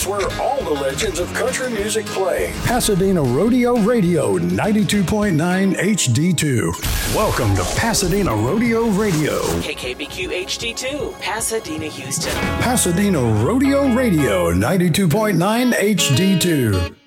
where all the legends of country music play. Pasadena Rodeo Radio 92.9 HD2. Welcome to Pasadena Rodeo Radio. KKBQ HD2, Pasadena, Houston. Pasadena Rodeo Radio 92.9 HD2.